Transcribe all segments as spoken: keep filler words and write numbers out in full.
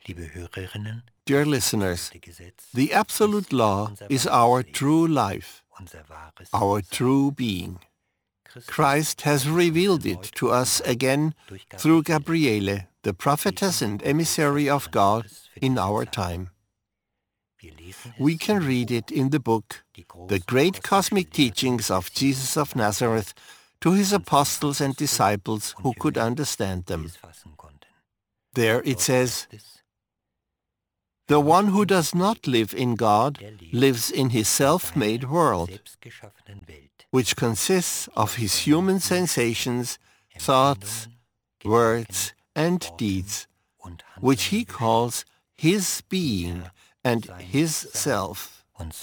Dear listeners, the absolute law is our true life, our true being. Christ has revealed it to us again through Gabriele, the prophetess and emissary of God in our time. We can read it in the book, The Great Cosmic Teachings of Jesus of Nazareth, to his apostles and disciples who could understand them. There it says, "The one who does not live in God lives in his self-made world, which consists of his human sensations, thoughts, words, and deeds, which he calls his being and his self."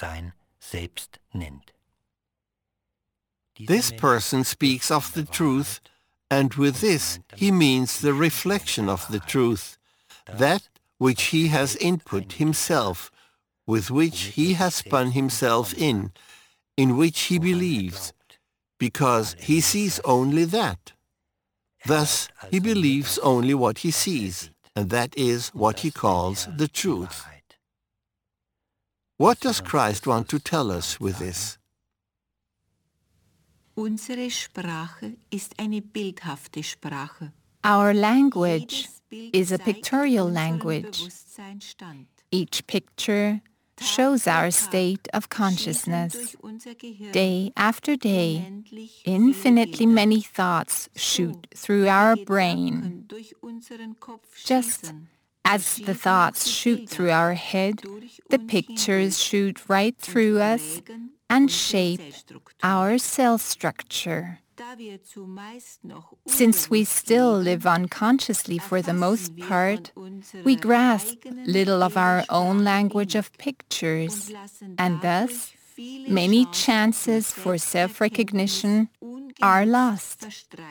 This person speaks of the truth, and with this he means the reflection of the truth, that which he has input himself, with which he has spun himself in, in which he believes, because he sees only that. Thus, he believes only what he sees, and that is what he calls the truth. What does Christ want to tell us with this? Unsere Sprache ist eine bildhafte Sprache. Our language is a pictorial language. Each picture shows our state of consciousness. Day after day, infinitely many thoughts shoot through our brain. Just as the thoughts shoot through our head, the pictures shoot right through us and shape our cell structure. Since we still live unconsciously for the most part, we grasp little of our own language of pictures, and thus many chances for self-recognition are lost.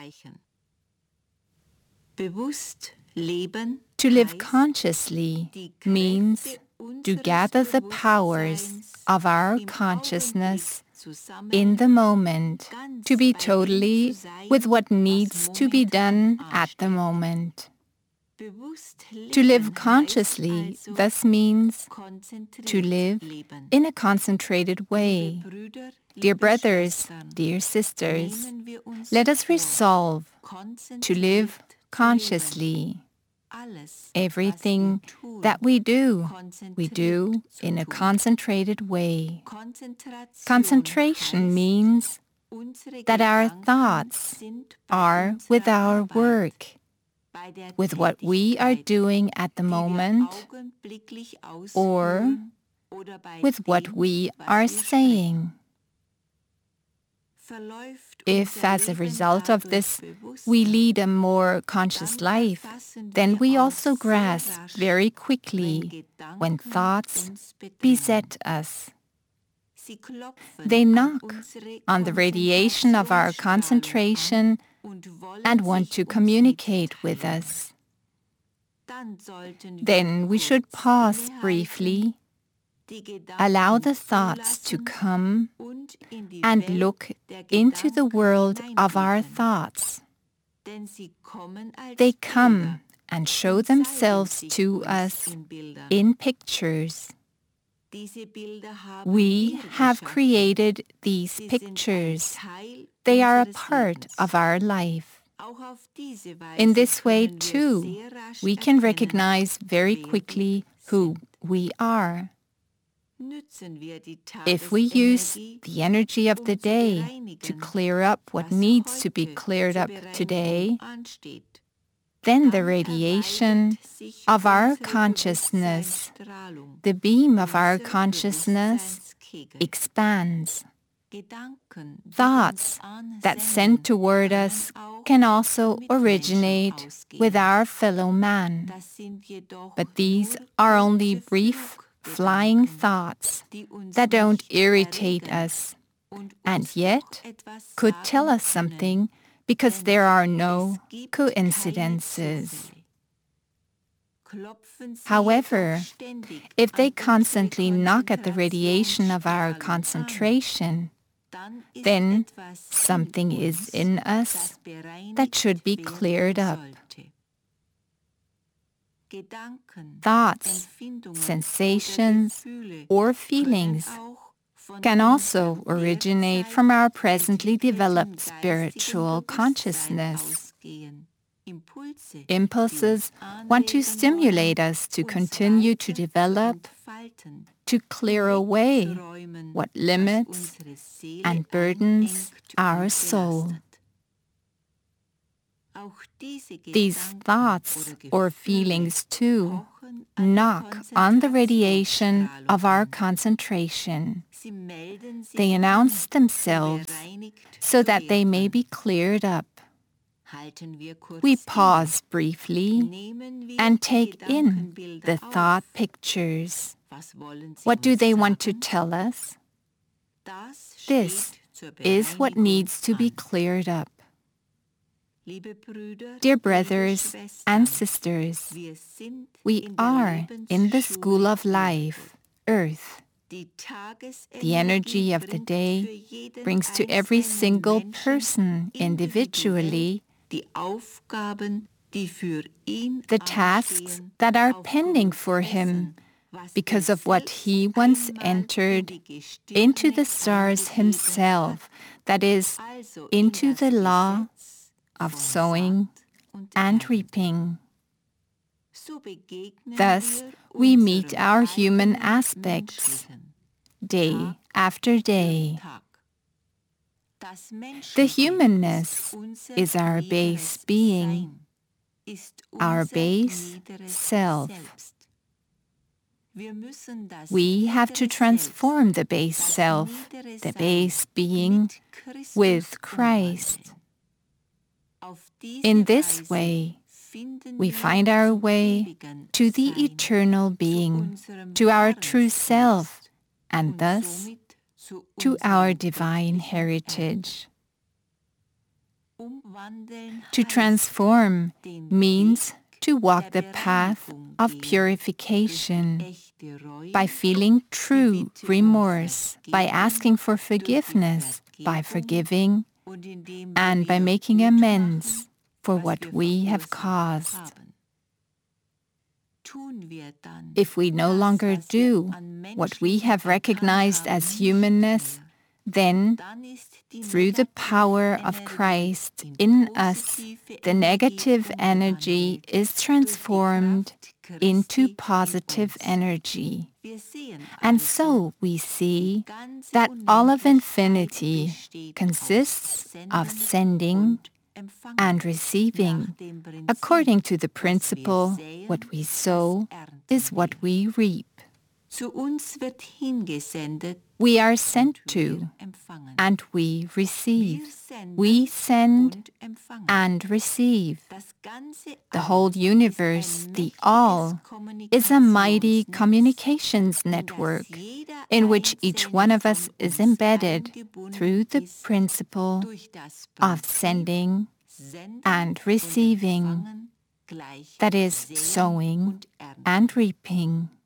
To live consciously means to gather the powers of our consciousness in the moment, to be totally with what needs to be done at the moment. To live consciously thus means to live in a concentrated way. Dear brothers, dear sisters, let us resolve to live consciously. Everything that we do, we do in a concentrated way. Concentration means that our thoughts are with our work, with what we are doing at the moment, or with what we are saying. If, as a result of this, we lead a more conscious life, then we also grasp very quickly when thoughts beset us. They knock on the radiation of our concentration and want to communicate with us. Then we should pause briefly, allow the thoughts to come, and look into the world of our thoughts. They come and show themselves to us in pictures. We have created these pictures. They are a part of our life. In this way, too, we can recognize very quickly who we are. If we use the energy of the day to clear up what needs to be cleared up today, then the radiation of our consciousness, the beam of our consciousness, expands. Thoughts that send toward us can also originate with our fellow man, but these are only brief flying thoughts that don't irritate us, and yet could tell us something because there are no coincidences. However, if they constantly knock at the radiation of our concentration, then something is in us that should be cleared up. thoughts, sensations, or feelings can also originate from our presently developed spiritual consciousness. Impulses want to stimulate us to continue to develop, to clear away what limits and burdens our soul. These thoughts or feelings, too, knock on the radiation of our concentration. They announce themselves so that they may be cleared up. We pause briefly and take in the thought pictures. What do they want to tell us? This is what needs to be cleared up. Dear brothers and sisters, we are in the school of life, Earth. The energy of the day brings to every single person individually the tasks that are pending for him because of what he once entered into the stars himself, that is, into the law of sowing and reaping. Thus, we meet our human aspects day after day. The humanness is our base being, our base self. We have to transform the base self, the base being, with Christ. In this way, we find our way to the eternal being, to our true self, and thus to our divine heritage. To transform means to walk the path of purification by feeling true remorse, by asking for forgiveness, by forgiving, and by making amends for what we have caused. If we no longer do what we have recognized as humanness, then, through the power of Christ in us, the negative energy is transformed into positive energy. And so we see that all of infinity consists of sending and receiving. According to the principle, what we sow is what we reap. We are sent to, and we receive. We send and receive. The whole universe, the all, is a mighty communications network in which each one of us is embedded through the principle of sending and receiving, that is, sowing and reaping.